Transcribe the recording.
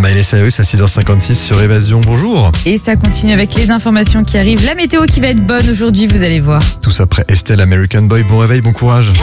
Miley Cyrus à 6h56 sur Évasion. Bonjour. Et ça continue avec les informations qui arrivent. La météo qui va être bonne aujourd'hui, vous allez voir. Tous après Estelle American Boy. Bon réveil, bon courage.